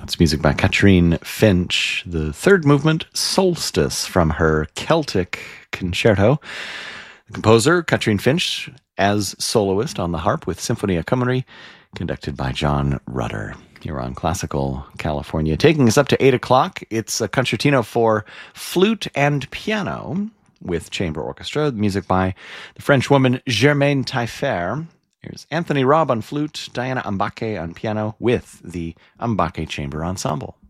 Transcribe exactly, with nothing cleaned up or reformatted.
That's music by Katrine Finch. The third movement, Solstice, from her Celtic Concerto. The composer, Katrine Finch, as soloist on the harp with Symphonia Cymru, conducted by John Rutter. Here on Classical California. Taking us up to eight o'clock, it's a concertino for flute and piano with chamber orchestra. Music by the French woman Germaine Taillefer. Here's Anthony Robb on flute, Diana Ambake on piano with the Ambake Chamber Ensemble.